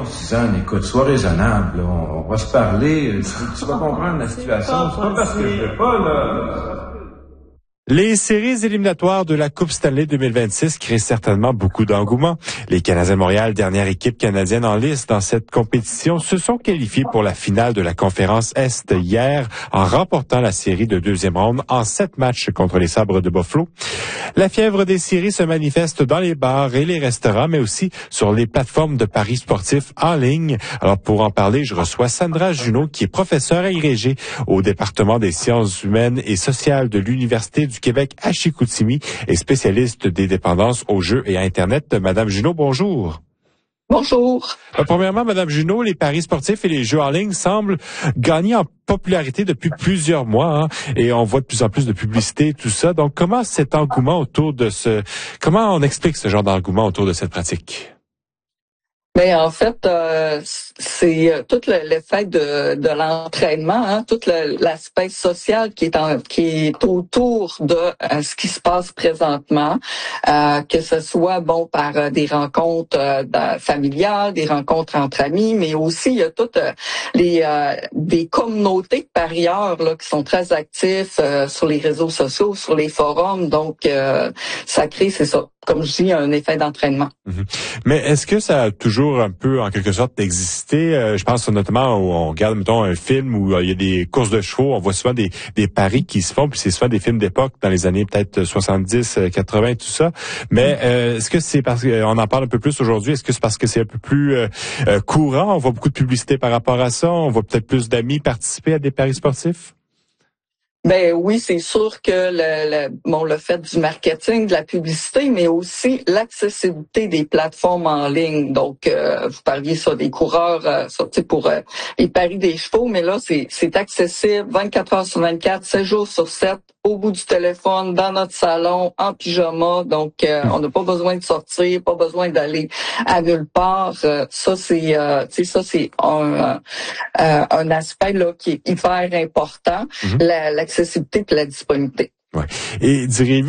Suzanne, écoute, sois raisonnable, là. On va se parler, tu vas comprendre la situation. C'est pas parce que je veux pas, là. Les séries éliminatoires de la Coupe Stanley 2026 créent certainement beaucoup d'engouement. Les Canadiens de Montréal, dernière équipe canadienne en lice dans cette compétition, se sont qualifiés pour la finale de la conférence Est hier en remportant la série de deuxième ronde en 7 matchs contre les Sabres de Buffalo. La fièvre des séries se manifeste dans les bars et les restaurants, mais aussi sur les plateformes de paris sportifs en ligne. Alors pour en parler, je reçois Sandra Junot, qui est professeure agrégée au département des sciences humaines et sociales de l'Université du Québec à Chicoutimi et spécialiste des dépendances aux jeux et à Internet. Madame Junot, bonjour. Bonjour. Premièrement, Madame Junot, les paris sportifs et les jeux en ligne semblent gagner en popularité depuis plusieurs mois, et on voit de plus en plus de publicité, tout ça. Donc, comment on explique ce genre d'engouement autour de cette pratique? Ben en fait, c'est tout l'effet de l'entraînement, tout l'aspect social qui est autour de ce qui se passe présentement, que ce soit par des rencontres familiales, des rencontres entre amis, mais aussi il y a toutes des communautés de parieurs là qui sont très actifs sur les réseaux sociaux, sur les forums, donc ça crée, c'est ça, comme je dis, un effet d'entraînement. Mm-hmm. Mais est-ce que ça a toujours un peu, en quelque sorte, existé? Je pense notamment où on regarde, mettons, un film où il y a des courses de chevaux, on voit souvent des paris qui se font, puis c'est souvent des films d'époque dans les années peut-être 70, 80, tout ça. Mais est-ce que c'est parce qu'on en parle un peu plus aujourd'hui? Est-ce que c'est parce que c'est un peu plus courant? On voit beaucoup de publicité par rapport à ça? On voit peut-être plus d'amis participer à des paris sportifs? Ben oui, c'est sûr que le fait du marketing, de la publicité, mais aussi l'accessibilité des plateformes en ligne. Donc, vous parliez ça des coureurs sortis pour les paris des chevaux, mais là, c'est accessible 24 heures sur 24, 7 jours sur 7, au bout du téléphone, dans notre salon, en pyjama. Donc, on n'a pas besoin de sortir, pas besoin d'aller à nulle part. Ça, c'est un aspect là qui est hyper important. L'accessibilité et la disponibilité. Ouais. Et diriez-vous